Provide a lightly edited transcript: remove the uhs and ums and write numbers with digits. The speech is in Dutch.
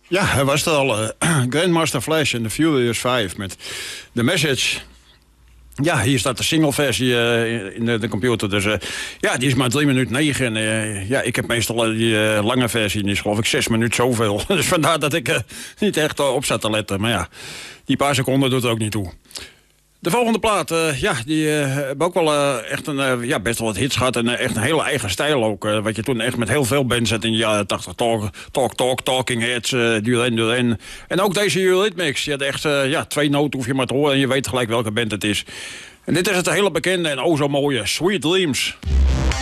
Ja, hij was er al. Grandmaster Flash in The Furious 5 met The Message. Ja, hier staat de single-versie in de computer. Dus ja, die is maar 3 minuten 9. En ja, ik heb meestal die lange versie. Die is geloof ik 6 minuten zoveel. Dus vandaar dat ik niet echt op zat te letten. Maar ja, die paar seconden doet er ook niet toe. De volgende plaat, ja, die hebben ook wel echt ja, best wel wat hits gehad. En echt een hele eigen stijl ook. Wat je toen echt met heel veel bands had in de jaren 80. Talking Heads, Duran. En ook deze Eurythmics. Je had echt, ja, 2 noten hoef je maar te horen. En je weet gelijk welke band het is. En dit is het hele bekende en zo mooie Sweet Dreams.